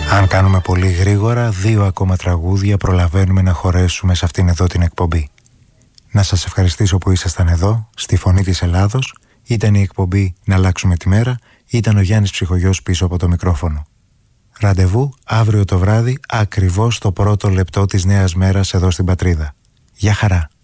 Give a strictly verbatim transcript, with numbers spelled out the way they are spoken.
Αν κάνουμε πολύ γρήγορα, δύο ακόμα τραγούδια προλαβαίνουμε να χωρέσουμε σε αυτήν εδώ την εκπομπή. Να σας ευχαριστήσω που ήσασταν εδώ, στη Φωνή της Ελλάδος. Ήταν η εκπομπή «Να αλλάξουμε τη μέρα», ήταν ο Γιάννης Ψυχογιός πίσω από το μικρόφωνο. Ραντεβού αύριο το βράδυ, ακριβώς το πρώτο λεπτό της νέας μέρας εδώ στην Πατρίδα. Γεια χαρά!